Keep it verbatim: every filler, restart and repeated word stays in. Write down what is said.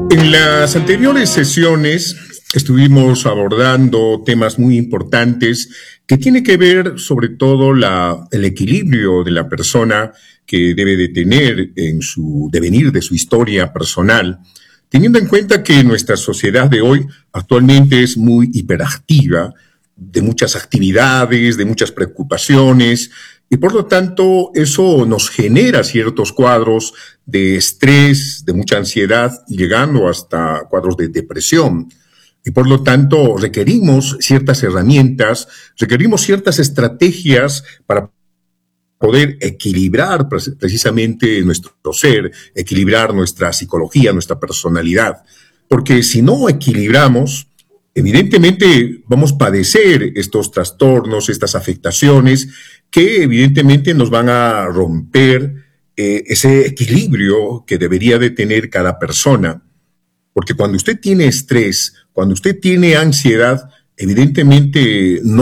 En las anteriores sesiones estuvimos abordando temas muy importantes que tienen que ver sobre todo la, el equilibrio de la persona que debe de tener en su devenir de su historia personal, teniendo en cuenta que nuestra sociedad de hoy actualmente es muy hiperactiva, de muchas actividades, de muchas preocupaciones, y por lo tanto eso nos genera ciertos cuadros de estrés, de mucha ansiedad, llegando hasta cuadros de depresión. Y por lo tanto requerimos ciertas herramientas, requerimos ciertas estrategias para poder equilibrar precisamente nuestro ser, equilibrar nuestra psicología, nuestra personalidad. Porque si no equilibramos, evidentemente vamos a padecer estos trastornos, estas afectaciones que evidentemente nos van a romper eh, ese equilibrio que debería de tener cada persona. Porque cuando usted tiene estrés, cuando usted tiene ansiedad, evidentemente no